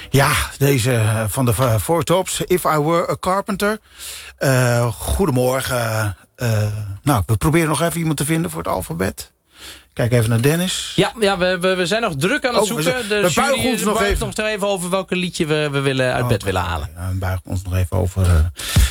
Ja, deze van de Four Tops. If I Were a Carpenter. Goedemorgen. Nou, we proberen nog even iemand te vinden voor het alfabet. Kijk even naar Dennis. Ja, we zijn nog druk aan het zoeken. We buigen ons nog even over welke liedje we willen uit bed willen halen. Ja, we buigen ons nog even over